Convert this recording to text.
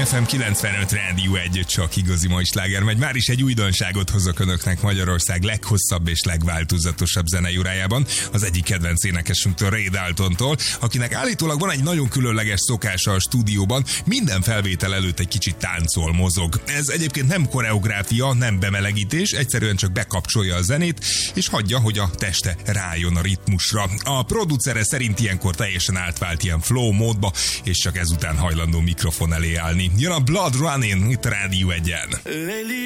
FM 95 Rádió 1, csak igazi mai sláger megy. Már is egy újdonságot hozok önöknek Magyarország leghosszabb és legváltozatosabb zeneiórájában. Az egyik kedvenc énekesünktől, Ray Daltontól, akinek állítólag van egy nagyon különleges szokása a stúdióban, minden felvétel előtt egy kicsit táncol, mozog. Ez egyébként nem koreográfia, nem bemelegítés, egyszerűen csak bekapcsolja a zenét, és hagyja, hogy a teste rájön a ritmusra. A producere szerint ilyenkor teljesen átvált ilyen flow módba, és csak ezután hajlandó mikrofon elé állni. Jön a Blood Running itt a Rádió 1-en.